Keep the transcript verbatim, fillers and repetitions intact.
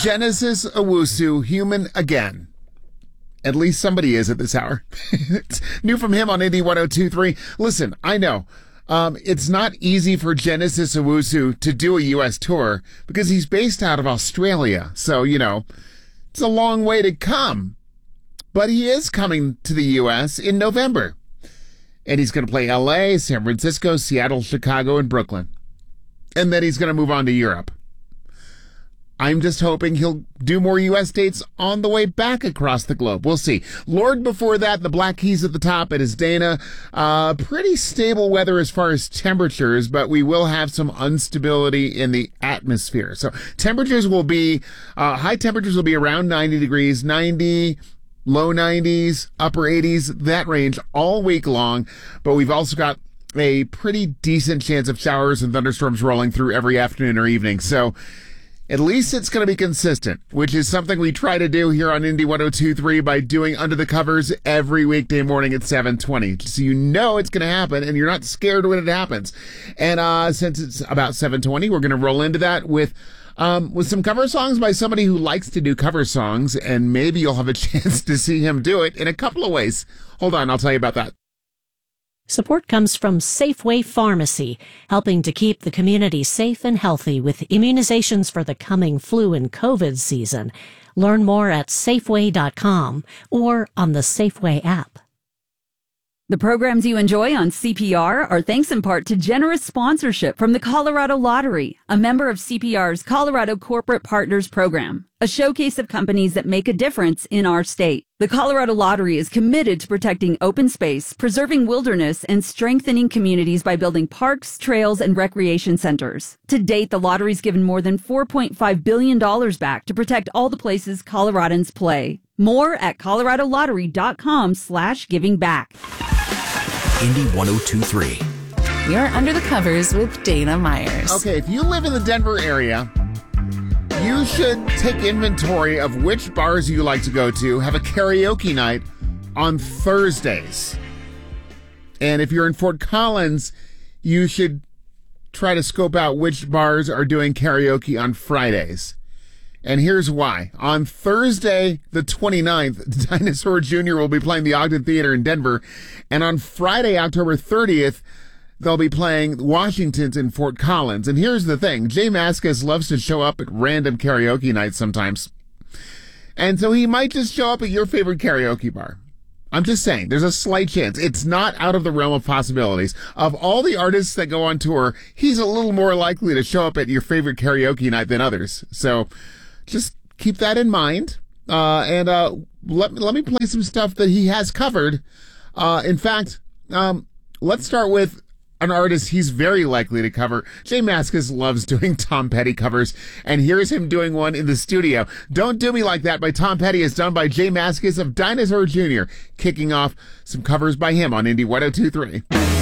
Genesis Owusu human again? At least somebody is at this hour. It's new from him on Indie one oh two point three. Listen, I know um, it's not easy for Genesis Owusu to do a U S tour because he's based out of Australia. So, you know, it's a long way to come. But he is coming to the U S in November. And he's going to play L A, San Francisco, Seattle, Chicago, and Brooklyn. And then he's going to move on to Europe. I'm just hoping he'll do more U S dates on the way back across the globe. We'll see. Lorde before that, the Black Keys at the top. It is Dana. Uh, pretty stable weather as far as temperatures, but we will have some instability in the atmosphere. So temperatures will be, uh, high temperatures will be around ninety degrees, ninety, low nineties, upper eighties, that range all week long. But we've also got a pretty decent chance of showers and thunderstorms rolling through every afternoon or evening. So at least it's going to be consistent, which is something we try to do here on Indie one oh two point three by doing Under the Covers every weekday morning at seven twenty. So you know it's going to happen and you're not scared when it happens. And uh, since it's about seven twenty, we're going to roll into that with um, with some cover songs by somebody who likes to do cover songs, and maybe you'll have a chance to see him do it in a couple of ways. Hold on, I'll tell you about that. Support comes from Safeway Pharmacy, helping to keep the community safe and healthy with immunizations for the coming flu and COVID season. Learn more at Safeway dot com or on the Safeway app. The programs you enjoy on C P R are thanks in part to generous sponsorship from the Colorado Lottery, a member of C P R's Colorado Corporate Partners Program, a showcase of companies that make a difference in our state. The Colorado Lottery is committed to protecting open space, preserving wilderness, and strengthening communities by building parks, trails, and recreation centers. To date, the lottery's given more than four point five billion dollars back to protect all the places Coloradans play. More at colorado lottery dot com slash giving back. Indie one oh two point three. You're Under the Covers with Dana Myers. Okay, if you live in the Denver area, you should take inventory of which bars you like to go to, have a karaoke night on Thursdays. And if you're in Fort Collins, you should try to scope out which bars are doing karaoke on Fridays. And here's why. On Thursday, the twenty-ninth, Dinosaur Junior will be playing the Ogden Theater in Denver. And on Friday, October thirtieth, they'll be playing Washington's in Fort Collins. And here's the thing. Jay Mascis loves to show up at random karaoke nights sometimes. And so he might just show up at your favorite karaoke bar. I'm just saying, there's a slight chance. It's not out of the realm of possibilities. Of all the artists that go on tour, he's a little more likely to show up at your favorite karaoke night than others. So just keep that in mind. Uh, and uh, let, let me play some stuff that he has covered. Uh, in fact, um, let's start with an artist he's very likely to cover. Jay Mascis loves doing Tom Petty covers, and here's him doing one in the studio. Don't Do Me Like That by Tom Petty is done by Jay Mascis of Dinosaur Junior, kicking off some covers by him on Indie one oh two point three.